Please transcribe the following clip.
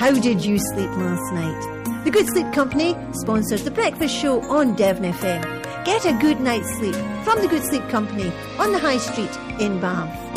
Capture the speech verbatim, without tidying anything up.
how did you sleep last night? The Good Sleep Company sponsors the breakfast show on Devon F M. Get a good night's sleep from the Good Sleep Company on the High Street in Bath.